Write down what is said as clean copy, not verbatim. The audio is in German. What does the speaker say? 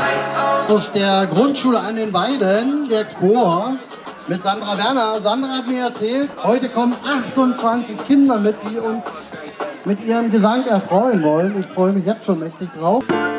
Aus der Grundschule an den Weiden, der Chor mit Sandra Werner. Sandra hat mir erzählt, heute kommen 28 Kinder mit, die uns mit ihrem Gesang erfreuen wollen. Ich freue mich jetzt schon mächtig drauf.